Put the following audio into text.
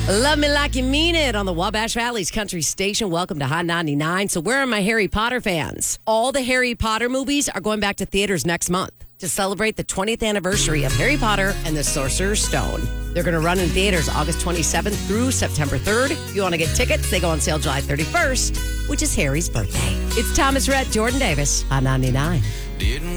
Love Me Like You Mean It on the Wabash Valley's Country Station. Welcome to Hot 99. So where are my Harry Potter fans? All the Harry Potter movies are going back to theaters next month to celebrate the 20th anniversary of Harry Potter and the Sorcerer's Stone. They're going to run in theaters August 27th through September 3rd. If you want to get tickets, they go on sale July 31st, which is Harry's birthday. It's Thomas Rhett, Jordan Davis, Hot 99.